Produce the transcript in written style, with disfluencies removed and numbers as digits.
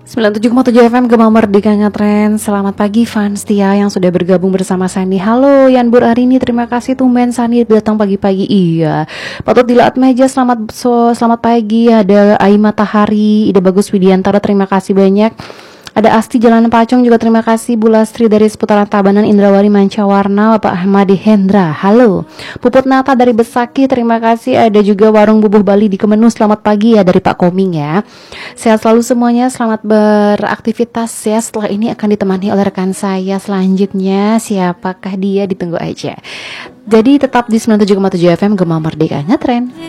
97,7 FM Gema Merdeka Ngetren. Selamat pagi fans setia yang sudah bergabung bersama Sani. Halo Yan Bur Arini, terima kasih tumben Sani datang pagi-pagi. Iya, patut dilaat meja. Selamat pagi. Ada Ai Matahari, Ide Bagus Widiantara, terima kasih banyak. Ada Asti Jalan Pacong juga terima kasih. Bu Lastri dari seputaran Tabanan, Indrawari Mancawarna, Bapak Ahmadi Hendra, halo. Puput Nata dari Besaki, terima kasih. Ada juga Warung Bubuh Bali di Kemenus, selamat pagi ya dari Pak Koming ya. Sehat selalu semuanya, selamat beraktivitas ya. Setelah ini akan ditemani oleh rekan saya selanjutnya. Siapakah dia? Ditunggu aja. Jadi tetap di 97,7 FM Gema Merdeka Ngetren.